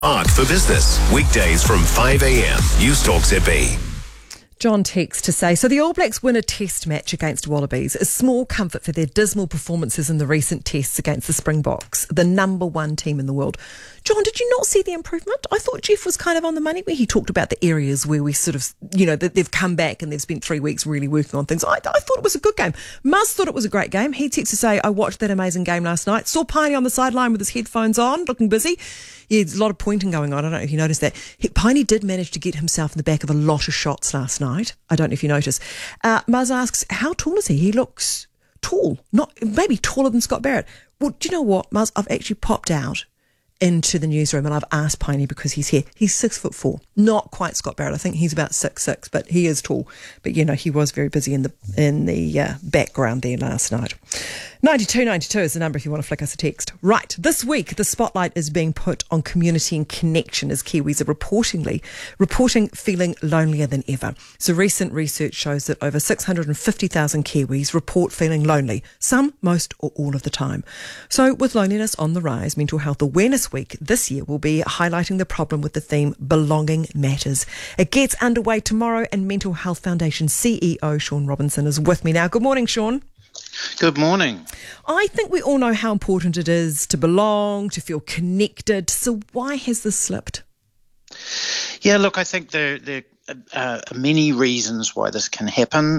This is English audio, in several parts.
Art for Business, weekdays from 5 a.m. News Talk ZB. John texts to say, so the All Blacks win a test match against Wallabies, a small comfort for their dismal performances in the recent tests against the Springboks, the number one team in the world. John, did you not see the improvement? I thought Jeff was kind of on the money where he talked about the areas where we sort of, that they've come back and they've spent 3 weeks really working on things. I thought it was a good game. Muzz thought it was a great game. He texted to say, I watched that amazing game last night. Saw Piney on the sideline with his headphones on, looking busy. Yeah, there's a lot of pointing going on. I don't know if you noticed that. Piney did manage to get himself in the back of a lot of shots last night. I don't know if you noticed. Muzz asks, how tall is he? He looks tall, maybe taller than Scott Barrett. Well, do you know what, Muzz? I've actually popped out into the newsroom and I've asked Piney because he's here. He's 6'4", not quite Scott Barrett. I think he's about 6'6", but he is tall. But he was very busy in the background there last night. 9292 is the number if you want to flick us a text. Right, this week the spotlight is being put on community and connection as Kiwis are reporting feeling lonelier than ever. So recent research shows that over 650,000 Kiwis report feeling lonely, some, most or all of the time. So with loneliness on the rise, Mental Health Awareness Week this year will be highlighting the problem with the theme Belonging Matters. It gets underway tomorrow and Mental Health Foundation CEO Sean Robinson is with me now. Good morning, Sean. Good morning. I think we all know how important it is to belong, to feel connected. So why has this slipped? Yeah, look, I think there are many reasons why this can happen.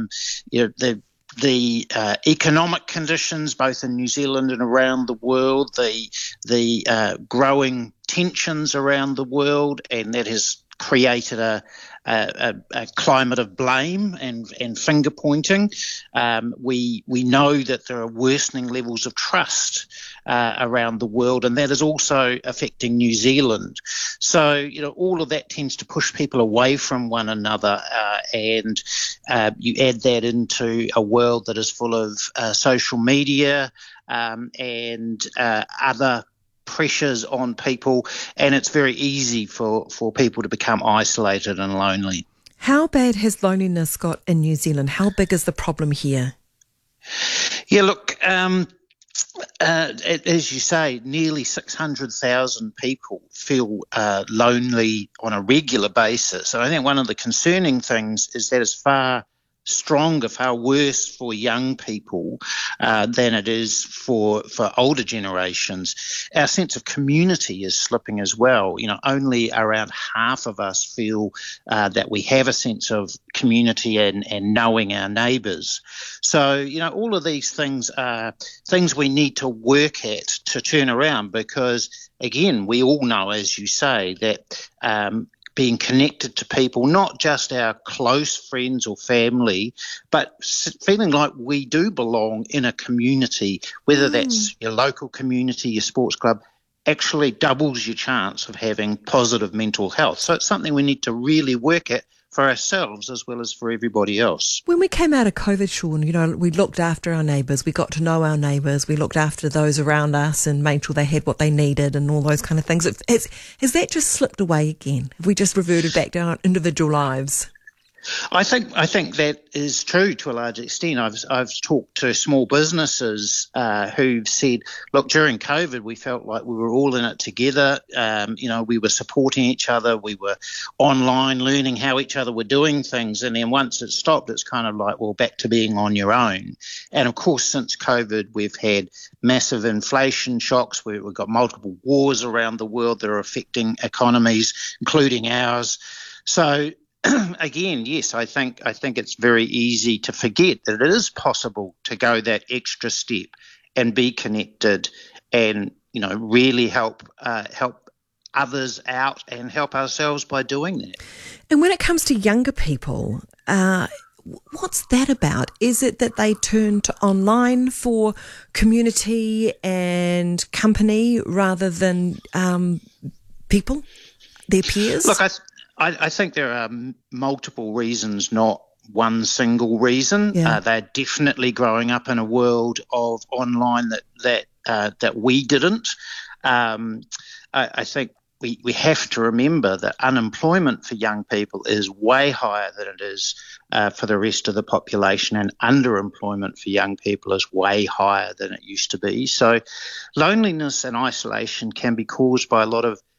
The economic conditions, both in New Zealand and around the world, the growing tensions around the world, and that has created a climate of blame and finger pointing. We know that there are worsening levels of trust around the world, and that is also affecting New Zealand. So, all of that tends to push people away from one another, and you add that into a world that is full of social media and other pressures on people, and it's very easy for people to become isolated and lonely. How bad has loneliness got in New Zealand? How big is the problem here? Yeah, look, as you say, nearly 600,000 people feel lonely on a regular basis. And I think one of the concerning things is that it's far stronger, far worse for young people than it is for older generations. Our sense of community is slipping as well. Only around half of us feel that we have a sense of community and knowing our neighbours. So, all of these things are things we need to work at to turn around because, again, we all know, as you say, that being connected to people, not just our close friends or family, but feeling like we do belong in a community, whether that's your local community, your sports club, actually doubles your chance of having positive mental health. So it's something we need to really work at for ourselves as well as for everybody else. When we came out of COVID, Sean, we looked after our neighbours, we got to know our neighbours, we looked after those around us and made sure they had what they needed and all those kind of things. Has that just slipped away again? Have we just reverted back to our individual lives? I think that is true to a large extent. I've talked to small businesses who've said, look, during COVID, we felt like we were all in it together. We were supporting each other. We were online learning how each other were doing things. And then once it stopped, it's kind of like, well, back to being on your own. And of course, since COVID, we've had massive inflation shocks. We've got multiple wars around the world that are affecting economies, including ours. So again, yes, I think it's very easy to forget that it is possible to go that extra step and be connected and, really help others out and help ourselves by doing that. And when it comes to younger people, what's that about? Is it that they turn to online for community and company rather than people, their peers? Look, I think there are multiple reasons, not one single reason. Yeah. They're definitely growing up in a world of online that we didn't. I think we have to remember that unemployment for young people is way higher than it is for the rest of the population, and underemployment for young people is way higher than it used to be. So loneliness and isolation can be caused by a lot of